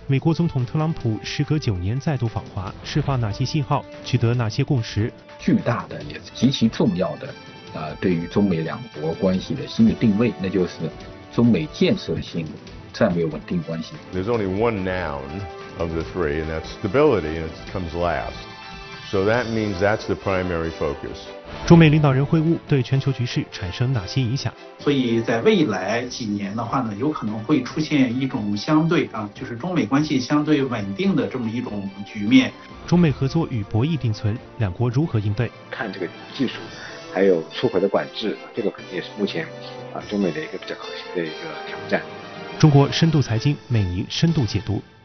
美国总统特朗普时隔9年再度访华，释放哪些信号，取得哪些共识？ 巨大的也是极其重要的，对于中美两国关系的新的定位，那就是中美建设性战略稳定关系。 There's only one noun of the three, and that's stability, and it comes last. So that means that's the primary focus. 中美领导人会晤对全球局势产生哪些影响？ 所以在未来几年的话呢，有可能会出现一种就是中美关系相对稳定的这么一种局面。 中美合作与博弈并存，两国如何应对？ 看这个技术，还有出口的管制，这个肯定也是目前中美的一个比较核心的一个挑战。 中国深度财经，美尼深度解读。